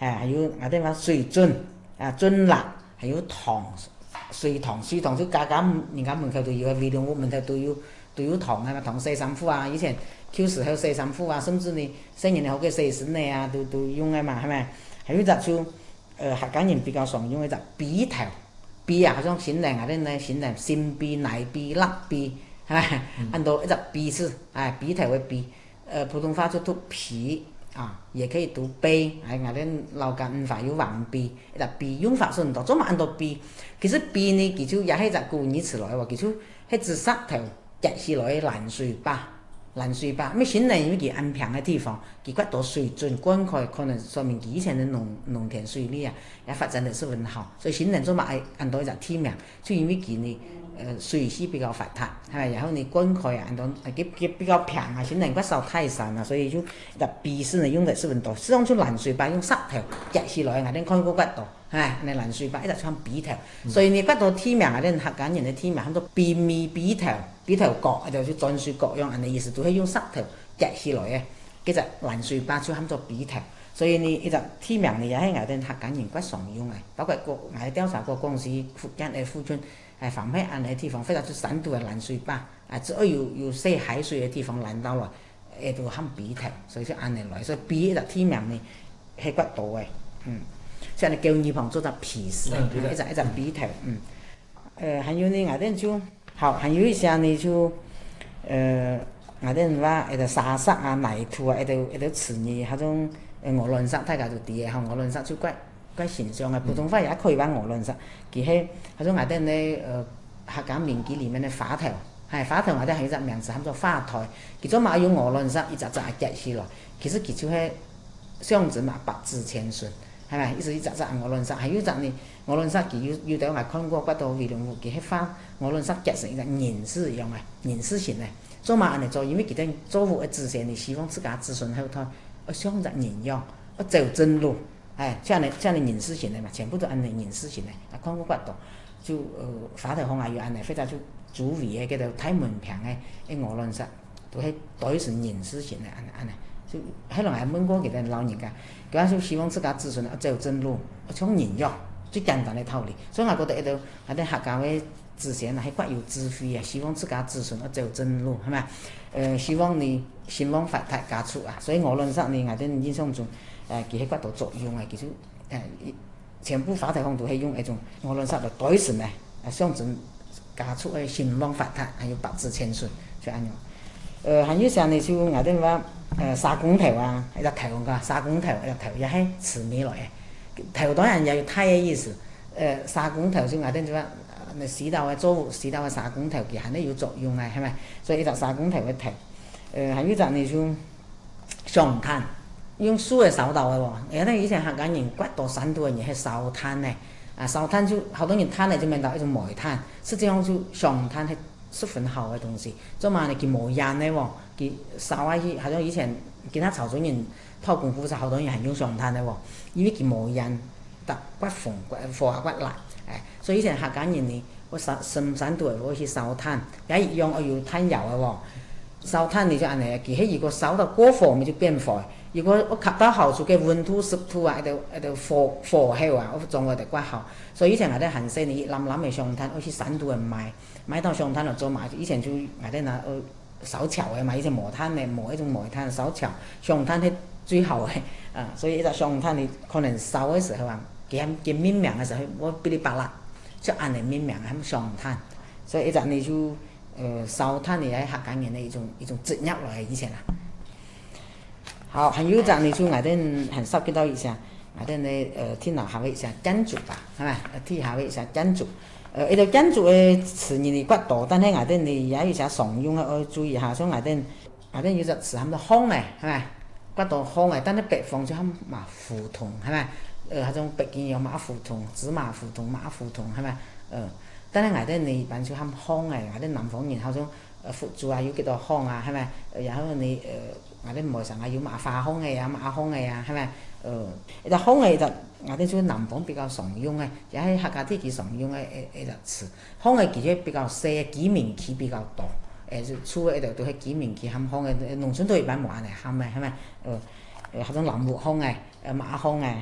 還有我哋話水準樽蠟，還有水塘就家人家門口都有嘅，維龍屋門頭都有塘啊，塘洗衫褲啊，以前舊時候洗衫褲啊，甚至你新年後嘅洗身嘅啊，都用嘅嘛，係咪？還有一隻就客家人比較常用嘅就辮頭，辮啊，好像新娘啊啲咧，新娘新辮、內辮、蠟辮，係咪？按到一隻辮字，辮頭嘅辮，普通話就讀皮啊，也可以讀碑，我哋老家文化有橫辮，一隻辮用法是唔多，做乜按到辮？其實辮呢，其實也係一隻古語詞來喎，其實係指石頭夾起來嘅爛水壩。咩新人有佢安平嘅地方，佢骨多水準灌溉，可能說明佢以前嘅農田水利啊，也發展得是很好。所以新人做乜按到一隻地名，就因為佢呢水系比較發達，係咪？然後你灌溉啊，按到佢比較平啊，新人骨燒太山啊，所以就入辮是呢用得是很多。實際上就爛水壩用石頭夾起來，我哋看過骨多，係咪？你爛水壩一直唱辮頭，所以你骨多地名啊，啲客家人嘅地名很多辮面辮頭。辮頭角就是鑽水角樣，人哋意思都係用石頭夾起來嘅，其實爛水壩就喊做辮頭。所以呢，一隻地名呢，也係我哋客家人骨常用嘅，包括我哋調查過廣西福建嘅富春，凡係安嘅地方，非常之山度嘅爛水壩，只要有些海水嘅地方爛到來，都喊辮頭，所以就安嚟來。所以辮一隻地名呢，係骨多嘅，即係你叫二旁做隻皮絲，一隻辮頭，還有呢，我哋就。好，還有一些呢就，我哋話一個沙石啊、泥土啊，一條詞呢，嗰種鵝卵石，大家都知嘅，嚇鵝卵石就怪形象嘅，普通話也可以話鵝卵石，佢係嗰種我哋呢客家民間裡面嘅花頭，花頭我哋係一隻名字，叫做花台，佢做嘛用鵝卵石一隻隻夾起來，其實佢就係象徵嘛百子千孫，係咪？意思一隻隻鵝卵石，還有一隻呢鵝卵石，佢有對我看過骨到維龍屋，佢係花。鵝卵石夾成一個人字一樣嘅人字形嘅，做嘛安尼做？因為佢哋做父嘅之前，你希望自家子孫後代像隻人樣，走正路，這樣的人字形嘅嘛，全部都安尼人字形嘅。看過骨到就花頭紅也有安尼，或者就主位嘅叫做太門平嘅鵝卵石，都係對成人字形嘅安尼，就喺度係問過佢哋老人家，佢話就希望自家子孫走正路，像人樣，最簡單嘅道理。所以我覺得喺度喺啲客家嘅。之前係骨有智慧啊，希望自家子孫走正路，係咪？希望你興旺發達家畜啊，所以鵝卵石呢，我哋印象中佢喺骨度作用嘅，其實全部花頭紅都係用一種鵝卵石嚟代成嘅，象徵家畜嘅興旺發達，還有百子千孫，就咁樣。還有時呢就我哋話沙公頭啊，一隻頭㗎，沙公頭一隻頭也係詞面來嘅，頭當然也有太嘅意思。沙公頭就我哋就話。你石頭嘅做石頭嘅沙公頭，佢肯定有作用嘅，係咪？所以一隻沙公頭嘅頭，還有一隻呢就上炭，用樹嘅燒豆嘅喎。而且以前客家人骨多山度嘅人係燒炭嘅，燒炭就好多人炭嚟就明到一種煤炭，實際上就上炭係十分好嘅東西。做嘛呢？佢冇煙嘅喎，佢燒下去，好像以前其他潮州人泡功夫時，好多人係用上炭嘅喎，因為佢冇煙，得骨紅骨火骨辣。所以以前客家人呢，我深山度我去燒炭，也一樣我要炭油嘅喎。燒炭你就安尼，佢係如果燒到過火咪就變壞。如果我吸到好處嘅溫度濕度啊，喺度火候啊，我仲我哋骨好。所以以前我哋行西呢，冧嘅上炭，我去山度買到上炭就做埋。以前就我哋拿燒柴嘅嘛，以前磨炭嘅磨一種煤炭燒柴，上炭係最好嘅。所以一隻上炭你可能燒嘅時候啊。佢命名嘅時候，我噼里啪啦，就按嚟命名係上炭，所以一隻你就燒炭你喺客家人嘅一種職業來以前啦。好，還有一隻你就我哋很少見到一下，我哋呢聽下一下建築吧，係咪？聽下一下建築，一個建築嘅詞語骨多，但係我哋呢也有一些常用嘅，我注意一下，所以我哋有隻詞喊做康嘅，係咪？骨多康嘅，但係北方就喊麻胡同，係咪？嗰種北京有馬胡同、芝麻胡同、馬胡同，係咪？但係我哋呢一般就喊康嘅，我哋南方人嗰種福州啊，有幾多康啊，係咪？然後你我哋梅城啊，有麻花康嘅啊、馬康嘅啊，係咪？一隻康嘅就我哋就南方比較常用嘅，也係客家地區常用嘅一隻詞。康嘅其實比較細，居民區比較多，就厝嘅度都係居民區喊康嘅，農村都一般冇人嚟喊嘅，係咪？嗰種南湖康嘅、馬康嘅。